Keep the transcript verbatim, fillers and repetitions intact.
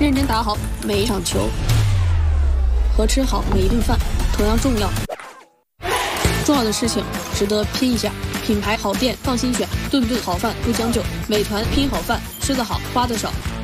认真打好每一场球和吃好每一顿饭同样重要。重要的事情值得拼一下。品牌好店放心选，顿顿好饭不将就。美团拼好饭，吃得好，花得少。